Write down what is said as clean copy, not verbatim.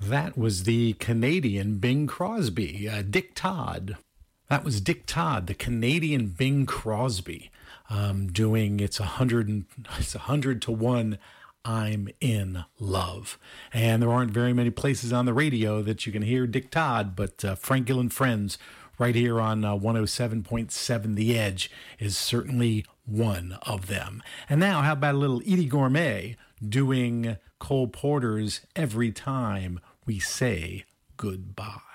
That was the Canadian Bing Crosby, Dick Todd. That was Dick Todd, the Canadian Bing Crosby, doing it's 100 to 1. I'm in love. And there aren't very many places on the radio that you can hear Dick Todd, but Frank Gill and Friends right here on 107.7 The Edge is certainly one of them. And now, how about a little Edie Gourmet doing Cole Porter's Every Time We Say Goodbye?